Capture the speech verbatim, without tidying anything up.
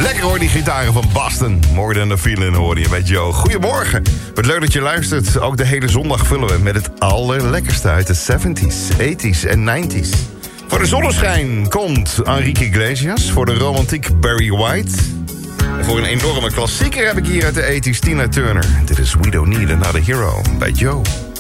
Lekker hoor, die gitaren van Boston. More Than a Feeling hoor je met Joe. Goedemorgen. Wat leuk dat je luistert. Ook de hele zondag vullen we met het allerlekkerste uit de zeventies, tachtiger en negentiger. Voor de zonneschijn komt Enrique Iglesias. Voor de romantiek Barry White. En voor een enorme klassieker heb ik hier uit de tachtiger Tina Turner. Dit is We Don't Need Another Hero bij Joe.